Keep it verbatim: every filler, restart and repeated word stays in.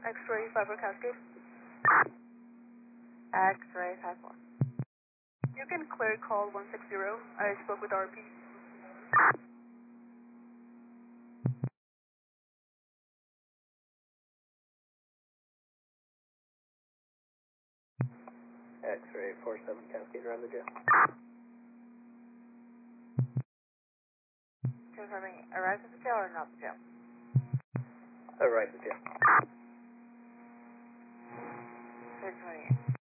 X-ray five four Cascade. X-ray five four. You can clear call one six zero. I spoke with R P. X-ray four seven Cascade, around the jail. Confirming, arrived at the jail or not the jail? Uh, right, the jail. three twenty-eight.